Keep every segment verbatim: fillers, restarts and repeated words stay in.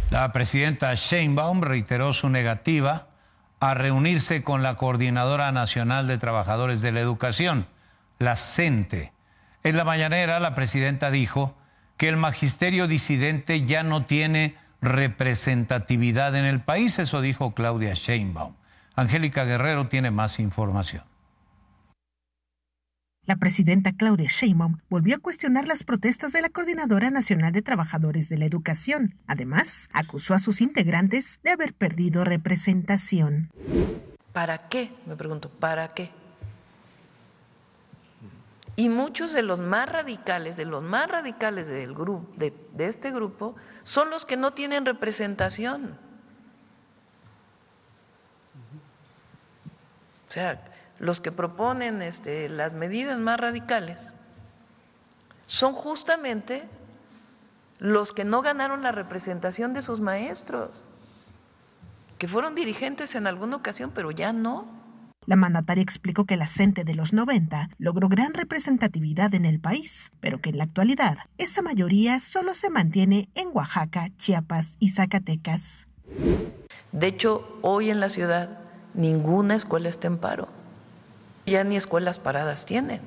La presidenta Sheinbaum reiteró su negativa a reunirse con la Coordinadora Nacional de Trabajadores de la Educación, la CENTE. En la mañanera, la presidenta dijo que el magisterio disidente ya no tiene representatividad en el país. Eso dijo Claudia Sheinbaum. Angélica Guerrero tiene más información. La presidenta Claudia Sheinbaum volvió a cuestionar las protestas de la Coordinadora Nacional de Trabajadores de la Educación. Además, acusó a sus integrantes de haber perdido representación. ¿Para qué? Me pregunto, ¿para qué? Y muchos de los más radicales, de los más radicales del grupo, de, de este grupo, son los que no tienen representación. O sea, los que proponen este, las medidas más radicales son justamente los que no ganaron la representación de sus maestros, que fueron dirigentes en alguna ocasión, pero ya no. La mandataria explicó que la CENTE de los noventa logró gran representatividad en el país, pero que en la actualidad esa mayoría solo se mantiene en Oaxaca, Chiapas y Zacatecas. De hecho, hoy en la ciudad ninguna escuela está en paro. Ya ni escuelas paradas tienen.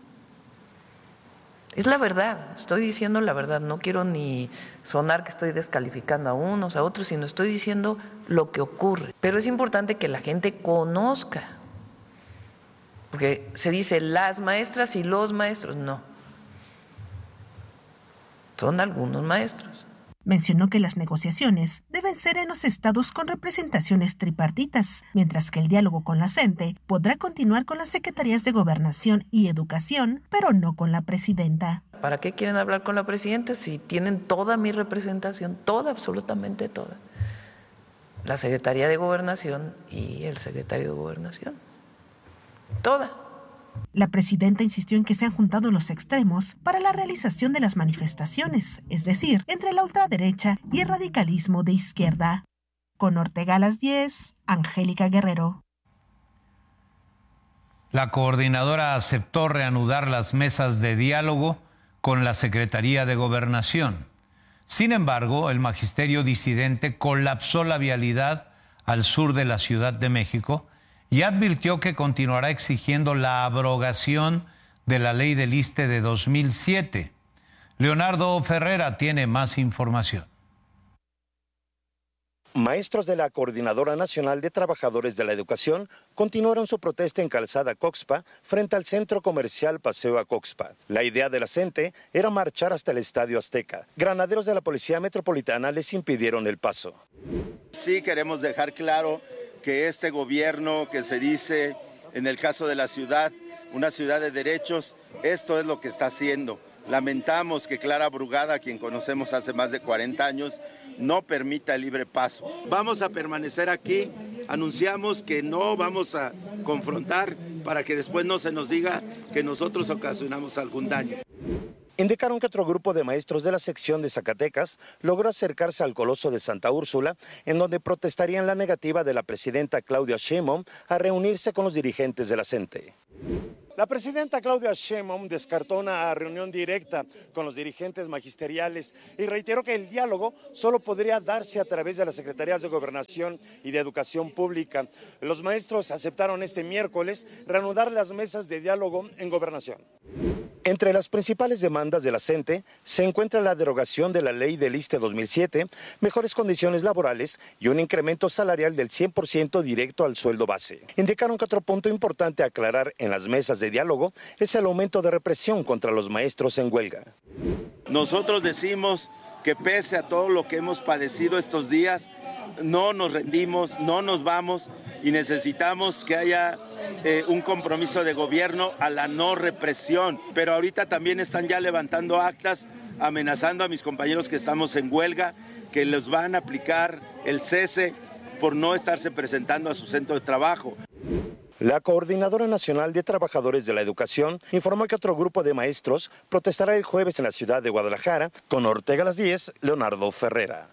Es la verdad, estoy diciendo la verdad, no quiero ni sonar que estoy descalificando a unos, a otros, sino estoy diciendo lo que ocurre. Pero es importante que la gente conozca, porque se dice las maestras y los maestros, no, son algunos maestros. Mencionó que las negociaciones deben ser en los estados con representaciones tripartitas, mientras que el diálogo con la CENTE podrá continuar con las secretarías de Gobernación y Educación, pero no con la presidenta. ¿Para qué quieren hablar con la presidenta si tienen toda mi representación, toda, absolutamente toda? La Secretaría de Gobernación y el secretario de Gobernación, toda. La presidenta insistió en que se han juntado los extremos para la realización de las manifestaciones, es decir, entre la ultraderecha y el radicalismo de izquierda. Con Ortega a las diez, Angélica Guerrero. La coordinadora aceptó reanudar las mesas de diálogo con la Secretaría de Gobernación. Sin embargo, el magisterio disidente colapsó la vialidad al sur de la Ciudad de México y advirtió que continuará exigiendo la abrogación de la ley del ISSSTE de dos mil siete. Leonardo Ferrera tiene más información. Maestros de la Coordinadora Nacional de Trabajadores de la Educación continuaron su protesta en Calzada Coxpa frente al centro comercial Paseo a Coxpa. La idea de la CENTE era marchar hasta el Estadio Azteca. Granaderos de la Policía Metropolitana les impidieron el paso. Sí queremos dejar claro que este gobierno que se dice, en el caso de la ciudad, una ciudad de derechos, esto es lo que está haciendo. Lamentamos que Clara Brugada, a quien conocemos hace más de cuarenta años, no permita el libre paso. Vamos a permanecer aquí, anunciamos que no vamos a confrontar para que después no se nos diga que nosotros ocasionamos algún daño. Indicaron que otro grupo de maestros de la sección de Zacatecas logró acercarse al Coloso de Santa Úrsula, en donde protestarían la negativa de la presidenta Claudia Sheinbaum a reunirse con los dirigentes de la CENTE. La presidenta Claudia Sheinbaum descartó una reunión directa con los dirigentes magisteriales y reiteró que el diálogo solo podría darse a través de las secretarías de Gobernación y de Educación Pública. Los maestros aceptaron este miércoles reanudar las mesas de diálogo en Gobernación. Entre las principales demandas de la CENTE se encuentra la derogación de la ley del ISSSTE dos mil siete, mejores condiciones laborales y un incremento salarial del cien por ciento directo al sueldo base. Indicaron que otro punto importante a aclarar en las mesas de diálogo es el aumento de represión contra los maestros en huelga. Nosotros decimos que pese a todo lo que hemos padecido estos días, no nos rendimos, no nos vamos y necesitamos que haya eh, un compromiso de gobierno a la no represión. Pero ahorita también están ya levantando actas amenazando a mis compañeros que estamos en huelga, que les van a aplicar el cese por no estarse presentando a su centro de trabajo. La Coordinadora Nacional de Trabajadores de la Educación informó que otro grupo de maestros protestará el jueves en la ciudad de Guadalajara. Con Ortega a las diez, Leonardo Ferrera.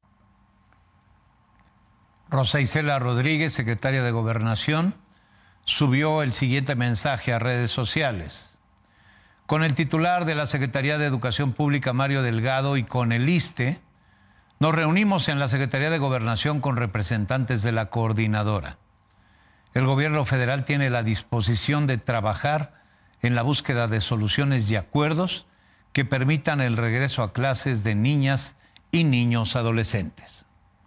Rosa Isela Rodríguez, secretaria de Gobernación, subió el siguiente mensaje a redes sociales. Con el titular de la Secretaría de Educación Pública, Mario Delgado, y con el ISSSTE, Nos reunimos en la Secretaría de Gobernación con representantes de la coordinadora. El gobierno federal tiene la disposición de trabajar en la búsqueda de soluciones y acuerdos que permitan el regreso a clases de niñas y niños adolescentes.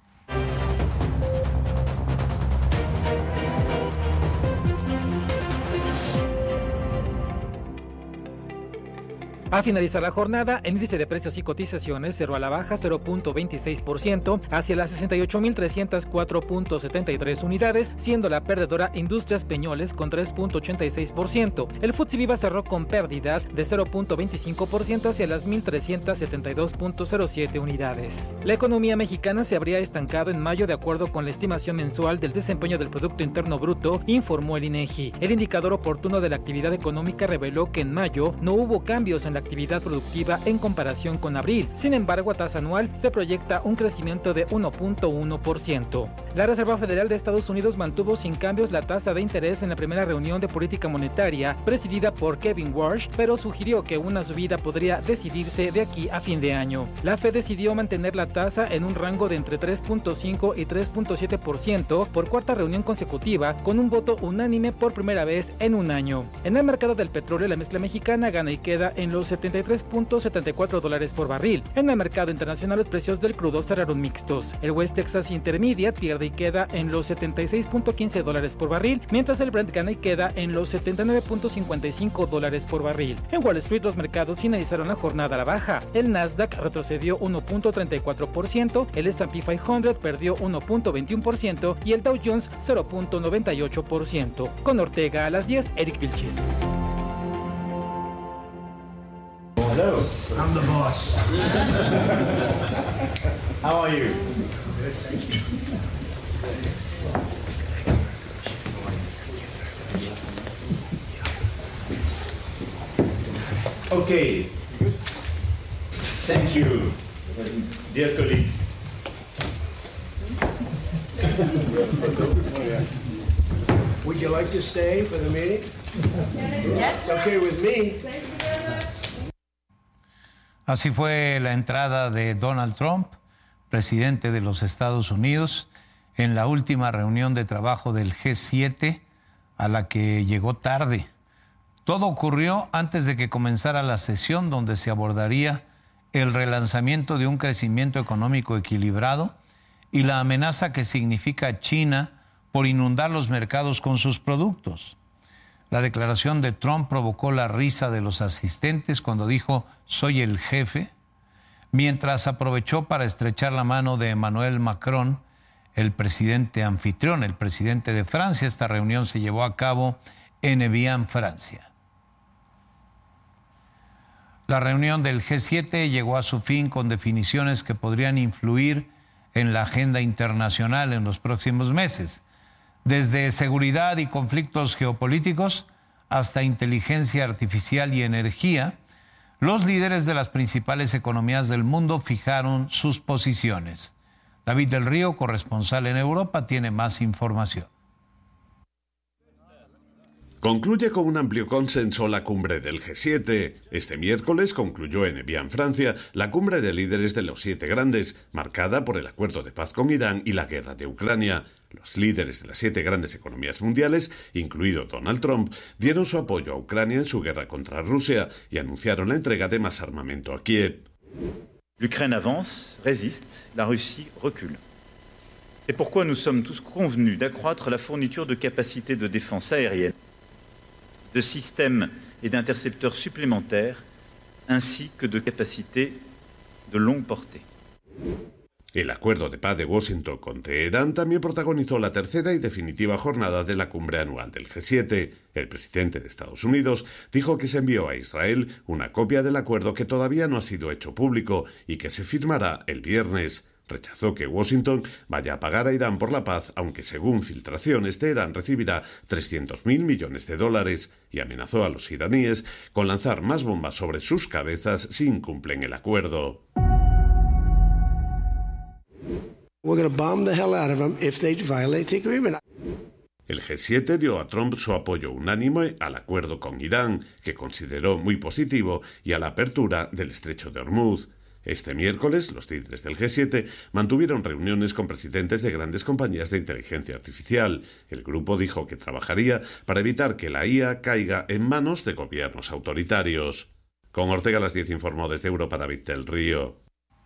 A finalizar la jornada, el índice de precios y cotizaciones cerró a la baja cero punto veintiséis por ciento hacia las sesenta y ocho mil trescientos cuatro punto setenta y tres unidades, siendo la perdedora Industrias Peñoles con tres punto ochenta y seis por ciento. El F T S E Viva cerró con pérdidas de cero punto veinticinco por ciento hacia las mil trescientos setenta y dos punto cero siete unidades. La economía mexicana se habría estancado en mayo de acuerdo con la estimación mensual del desempeño del Producto Interno Bruto, informó el INEGI. El indicador oportuno de la actividad económica reveló que en mayo no hubo cambios en la actividad productiva en comparación con abril. Sin embargo, a tasa anual se proyecta un crecimiento de uno punto uno por ciento. La Reserva Federal de Estados Unidos mantuvo sin cambios la tasa de interés en la primera reunión de política monetaria presidida por Kevin Warsh, pero sugirió que una subida podría decidirse de aquí a fin de año. La Fed decidió mantener la tasa en un rango de entre tres punto cinco y tres punto siete por ciento por cuarta reunión consecutiva, con un voto unánime por primera vez en un año. En el mercado del petróleo, la mezcla mexicana gana y queda en los setenta y tres punto setenta y cuatro dólares por barril. En el mercado internacional, los precios del crudo cerraron mixtos. El West Texas Intermediate pierde y queda en los setenta y seis punto quince dólares por barril, mientras el Brent gana y queda en los setenta y nueve punto cincuenta y cinco dólares por barril. En Wall Street, los mercados finalizaron la jornada a la baja. El Nasdaq retrocedió uno punto treinta y cuatro por ciento, el S and P quinientos perdió uno punto veintiuno por ciento y el Dow Jones cero punto noventa y ocho por ciento. Con Ortega a las diez, Eric Vilchis. Hello, I'm the boss. How are you? Good, thank you. Okay. Thank you, dear colleagues. Would you like to stay for the meeting? Yes. It's okay with me. Así fue la entrada de Donald Trump, presidente de los Estados Unidos, en la última reunión de trabajo del G siete, a la que llegó tarde. Todo ocurrió antes de que comenzara la sesión, donde se abordaría el relanzamiento de un crecimiento económico equilibrado y la amenaza que significa China por inundar los mercados con sus productos. La declaración de Trump provocó la risa de los asistentes cuando dijo «soy el jefe», mientras aprovechó para estrechar la mano de Emmanuel Macron, el presidente anfitrión, el presidente de Francia. Esta reunión se llevó a cabo en Evian, Francia. La reunión del G siete llegó a su fin con definiciones que podrían influir en la agenda internacional en los próximos meses. Desde seguridad y conflictos geopolíticos hasta inteligencia artificial y energía, los líderes de las principales economías del mundo fijaron sus posiciones. David del Río, corresponsal en Europa, tiene más información. Concluye con un amplio consenso la cumbre del G siete. Este miércoles concluyó en Evian, Francia, la cumbre de líderes de los siete grandes, marcada por el acuerdo de paz con Irán y la guerra de Ucrania. Los líderes de las siete grandes economías mundiales, incluido Donald Trump, dieron su apoyo a Ucrania en su guerra contra Rusia y anunciaron la entrega de más armamento a Kiev. L'Ukraine avance, résiste, la Russie recule. C'est pourquoi nous sommes tous convenus d'accroître la fourniture de capacités de défense aérienne, de systèmes et d'intercepteurs supplémentaires, ainsi que de capacités de longue portée. El acuerdo de paz de Washington con Teherán también protagonizó la tercera y definitiva jornada de la cumbre anual del G siete. El presidente de Estados Unidos dijo que se envió a Israel una copia del acuerdo que todavía no ha sido hecho público y que se firmará el viernes. Rechazó que Washington vaya a pagar a Irán por la paz, aunque según filtraciones Teherán recibirá trescientos mil millones de dólares, y amenazó a los iraníes con lanzar más bombas sobre sus cabezas si incumplen el acuerdo. We're going to bomb the hell out of them if they violate the agreement. El G siete dio a Trump su apoyo unánime al acuerdo con Irán, que consideró muy positivo, y a la apertura del estrecho de Hormuz. Este miércoles, los líderes del G siete mantuvieron reuniones con presidentes de grandes compañías de inteligencia artificial. El grupo dijo que trabajaría para evitar que la I A caiga en manos de gobiernos autoritarios. Con Ortega a las diez informó desde Europa David del Río.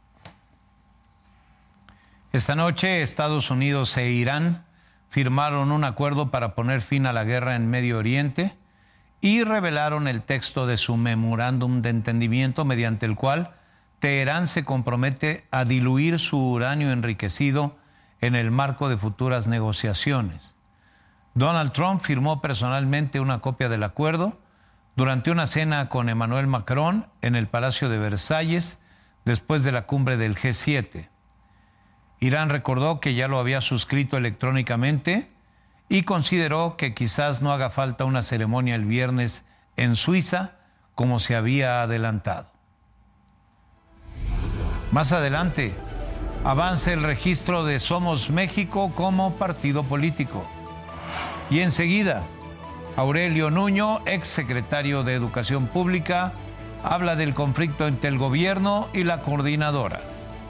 Esta noche, Estados Unidos e Irán firmaron un acuerdo para poner fin a la guerra en Medio Oriente y revelaron el texto de su memorándum de entendimiento mediante el cual Teherán se compromete a diluir su uranio enriquecido en el marco de futuras negociaciones. Donald Trump firmó personalmente una copia del acuerdo durante una cena con Emmanuel Macron en el Palacio de Versalles después de la cumbre del G siete. Irán recordó que ya lo había suscrito electrónicamente y consideró que quizás no haga falta una ceremonia el viernes en Suiza como se había adelantado. Más adelante, avanza el registro de Somos México como partido político. Y enseguida, Aurelio Nuño, exsecretario de Educación Pública, habla del conflicto entre el gobierno y la coordinadora.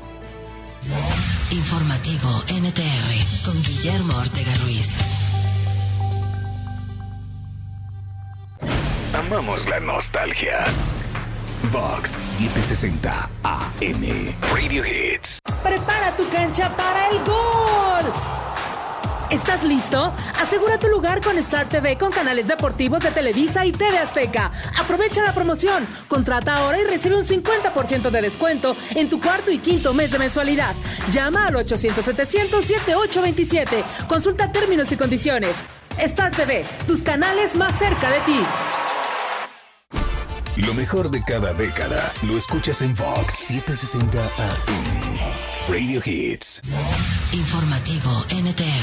Informativo N T R con Guillermo Ortega Ruiz. Amamos la nostalgia. Vox setecientos sesenta A M Radio Hits. Prepara tu cancha para el gol. ¿Estás listo? Asegura tu lugar con Star T V con canales deportivos de Televisa y T V Azteca. Aprovecha la promoción. Contrata ahora y recibe un cincuenta por ciento de descuento en tu cuarto y quinto mes de mensualidad. Llama al ochocientos setecientos setenta y ocho veintisiete. Consulta términos y condiciones. Star T V, tus canales más cerca de ti. Lo mejor de cada década lo escuchas en Vox setecientos sesenta A M Radio Hits. Informativo N T R.